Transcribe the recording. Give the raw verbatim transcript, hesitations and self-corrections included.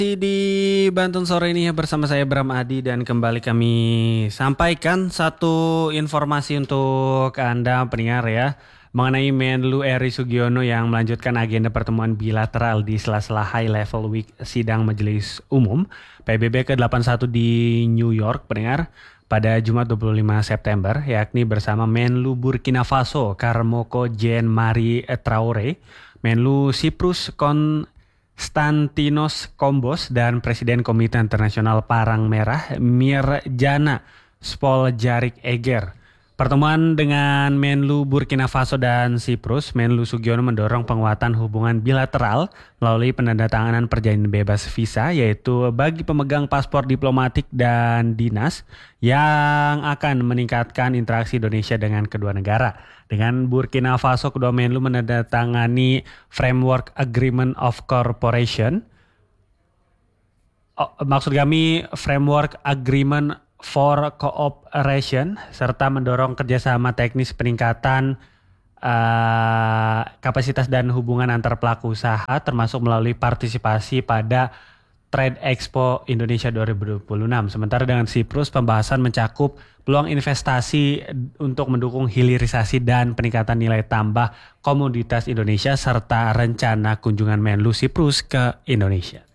Masih di Banten sore ini ya bersama saya Bram Adi dan kembali kami sampaikan satu informasi untuk Anda pendengar ya mengenai Menlu Eri Sugiono yang melanjutkan agenda pertemuan bilateral di sela-sela High Level Week sidang Majelis Umum P B B ke delapan puluh satu di New York pendengar pada Jumat dua puluh lima September yakni bersama Menlu Burkina Faso Karmoko Jean-Marie Traoré, Menlu Siprus Kon Stantinos Kombos dan Presiden Komite Internasional Parang Merah Mirjana Spoljarik Eger. Pertemuan dengan Menlu Burkina Faso dan Siprus, Menlu Sugiono mendorong penguatan hubungan bilateral melalui penandatanganan perjanjian bebas visa yaitu bagi pemegang paspor diplomatik dan dinas yang akan meningkatkan interaksi Indonesia dengan kedua negara. Dengan Burkina Faso, kedua Menlu menandatangani Framework Agreement of Cooperation. Oh, maksud kami Framework Agreement for Cooperation serta mendorong kerjasama teknis peningkatan uh, kapasitas dan hubungan antar pelaku usaha termasuk melalui partisipasi pada Trade Expo Indonesia dua ribu dua puluh enam. Sementara dengan Siprus pembahasan mencakup peluang investasi untuk mendukung hilirisasi dan peningkatan nilai tambah komoditas Indonesia serta rencana kunjungan Menlu Siprus ke Indonesia.